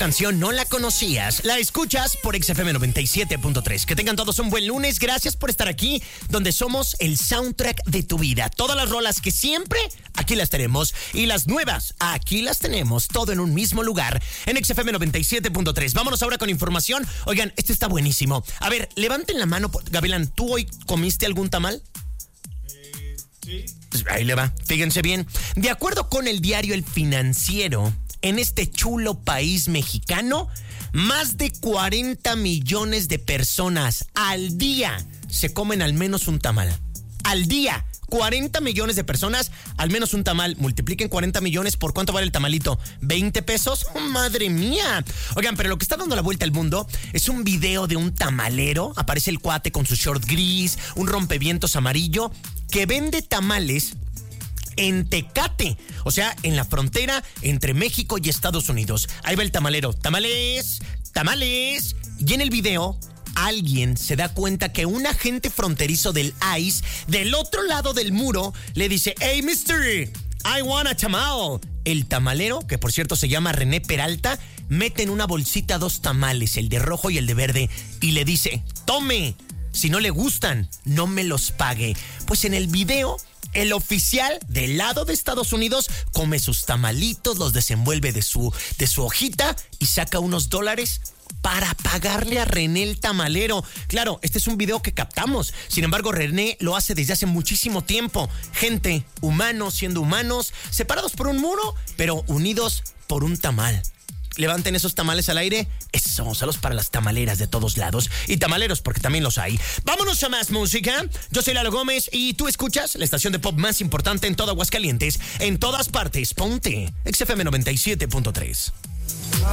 canción no la conocías, la escuchas por XFM 97.3. Que tengan todos un buen lunes. Gracias por estar aquí, donde somos el soundtrack de tu vida. Todas las rolas que siempre, aquí las tenemos. Y las nuevas, aquí las tenemos. Todo en un mismo lugar, en XFM 97.3. Vámonos ahora con información. Oigan, este está buenísimo. A ver, levanten la mano. Gavilán, ¿tú hoy comiste algún tamal? Sí. Pues ahí le va. Fíjense bien. De acuerdo con el diario El Financiero, en este chulo país mexicano, más de 40 millones de personas al día se comen al menos un tamal. Al día. 40 millones de personas, al menos un tamal. Multipliquen 40 millones por ¿cuánto vale el tamalito? ¿20 pesos? ¡Oh, madre mía! Oigan, pero lo que está dando la vuelta al mundo es un video de un tamalero. Aparece el cuate con su short gris, un rompevientos amarillo, que vende tamales en Tecate, o sea, en la frontera entre México y Estados Unidos. Ahí va el tamalero. ¡Tamales! ¡Tamales! Y en el video, alguien se da cuenta que un agente fronterizo del ICE del otro lado del muro le dice: "Hey, mister, I want a tamal". El tamalero, que por cierto se llama René Peralta, mete en una bolsita 2 tamales, el de rojo y el de verde, y le dice: "Tome, si no le gustan, no me los pague". Pues en el video, el oficial del lado de Estados Unidos come sus tamalitos, los desenvuelve de su hojita y saca unos $, para pagarle a René el tamalero. Claro, este es un video que captamos. Sin embargo, René lo hace desde hace muchísimo tiempo. Gente, humanos siendo humanos, separados por un muro, pero unidos por un tamal. Levanten esos tamales al aire. Eso, saludos para las tamaleras de todos lados. Y tamaleros, porque también los hay. Vámonos a más música. Yo soy Lalo Gómez y tú escuchas la estación de pop más importante en todo Aguascalientes. En todas partes, ponte XFM 97.3.